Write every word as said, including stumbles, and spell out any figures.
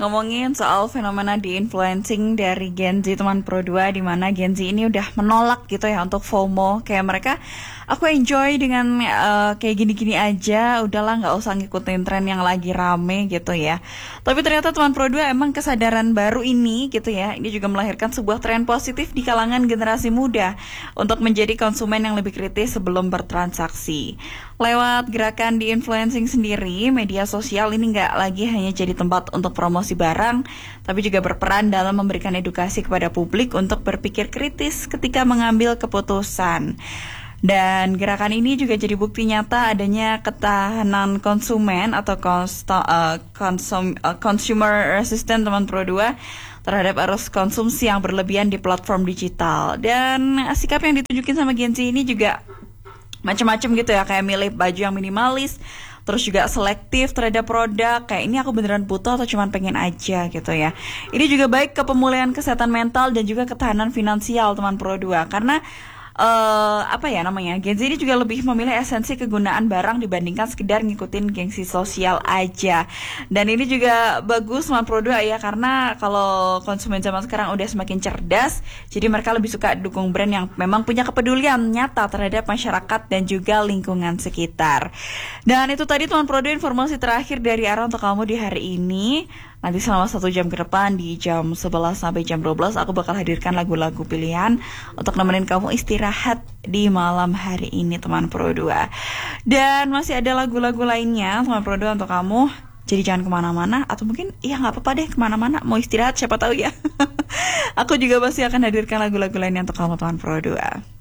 Ngomongin soal fenomena di-influencing dari Gen Z teman Pro dua, di mana Gen Z ini udah menolak gitu ya untuk FOMO. Kayak mereka, aku enjoy dengan uh, kayak gini-gini aja, udahlah nggak usah ngikutin tren yang lagi rame gitu ya. Tapi ternyata teman Pro dua emang kesadaran baru ini gitu ya, ini juga melahirkan sebuah tren positif di kalangan generasi muda untuk menjadi konsumen yang lebih kritis sebelum bertransaksi. Lewat gerakan di-influencing sendiri, media sosial ini nggak lagi hanya jadi tempat untuk promosi barang, tapi juga berperan dalam memberikan edukasi kepada publik untuk berpikir kritis ketika mengambil keputusan. Dan gerakan ini juga jadi bukti nyata adanya ketahanan konsumen atau konsta, uh, konsum, uh, consumer resistant teman Pro dua terhadap arus konsumsi yang berlebihan di platform digital. Dan sikap yang ditunjukin sama Gen Z ini juga macam-macam gitu ya, kayak milih baju yang minimalis, terus juga selektif terhadap produk, kayak ini aku beneran butuh atau cuma pengen aja gitu ya. Ini juga baik ke pemulihan kesehatan mental dan juga ketahanan finansial teman Pro dua, karena Uh, apa ya namanya, Gen Z ini juga lebih memilih esensi kegunaan barang dibandingkan sekedar ngikutin gengsi sosial aja. Dan ini juga bagus teman Pro dua ya, karena kalau konsumen zaman sekarang udah semakin cerdas, jadi mereka lebih suka dukung brand yang memang punya kepedulian nyata terhadap masyarakat dan juga lingkungan sekitar. Dan itu tadi teman Pro dua informasi terakhir dari Ara untuk kamu di hari ini. Nanti selama satu jam ke depan di jam sebelas sampai jam dua belas aku bakal hadirkan lagu-lagu pilihan untuk nemenin kamu istirahat di malam hari ini teman Pro dua. Dan masih ada lagu-lagu lainnya teman Pro dua untuk kamu. Jadi jangan kemana-mana, atau mungkin ya gak apa-apa deh kemana-mana, mau istirahat siapa tahu ya. Aku juga pasti akan hadirkan lagu-lagu lainnya untuk kamu teman Pro dua.